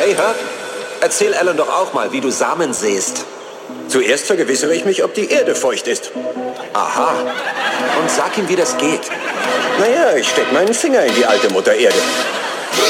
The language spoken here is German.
Hey, Herb, erzähl Alan doch auch mal, wie du Samen säst. Zuerst vergewissere ich mich, ob die Erde feucht ist. Aha. Und sag ihm, wie das geht. Naja, ich steck meinen Finger in die alte Mutter Erde.